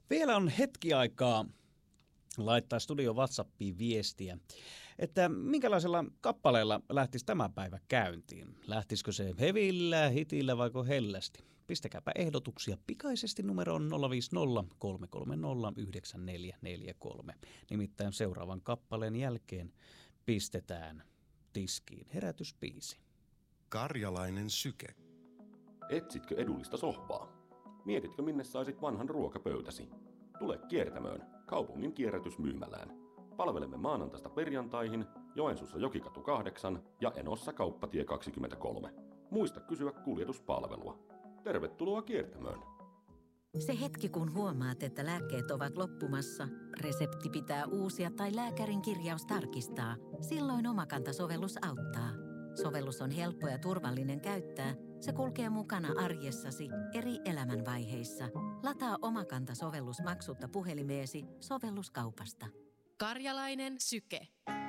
Vielä on hetki aikaa laittaa studio WhatsAppiin viestiä, että minkälaisella kappaleella lähtisi tämä päivä käyntiin. Lähtisikö se hevillä, hitillä vaiko hellästi? Pistäkääpä ehdotuksia pikaisesti numeroon 050 330 9443. Nimittäin seuraavan kappaleen jälkeen pistetään tiskiin herätysbiisi. Karjalainen syke. Etsitkö edullista sohvaa? Mietitkö minne saisit vanhan ruokapöytäsi? Tule kiertämöön, kaupungin kierrätysmyymälään. Palvelemme maanantaista perjantaihin Joensuussa Jokikatu 8 ja Enossa Kauppatie 23. Muista kysyä kuljetuspalvelua. Tervetuloa kiertämöön! Se hetki, kun huomaat, että lääkkeet ovat loppumassa, resepti pitää uusia tai lääkärin kirjaus tarkistaa, silloin Omakanta-sovellus auttaa. Sovellus on helppo ja turvallinen käyttää. Se kulkee mukana arjessasi eri elämänvaiheissa. Lataa Omakanta-sovellus maksutta puhelimeesi sovelluskaupasta. Karjalainen syke.